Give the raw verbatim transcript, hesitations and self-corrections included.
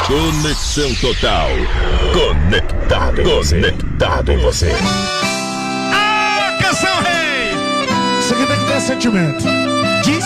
Conexão Total. Conectado em você. Conectado em você. Ah, canção rei! Isso aqui tem que ter sentimento.